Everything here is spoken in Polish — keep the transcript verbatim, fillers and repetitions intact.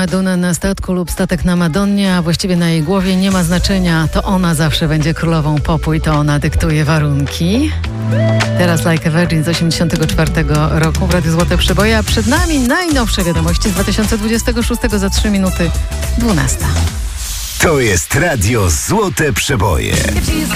Madonna na statku lub statek na Madonnie, a właściwie na jej głowie, nie ma znaczenia. To ona zawsze będzie królową popu i to ona dyktuje warunki. Teraz Like a Virgin z osiemdziesiątego czwartego roku w Radiu Złote Przeboje, a przed nami najnowsze wiadomości z dwa tysiące dwudziestego szóstego za trzy minuty dwunasta. To jest Radio Złote Przeboje.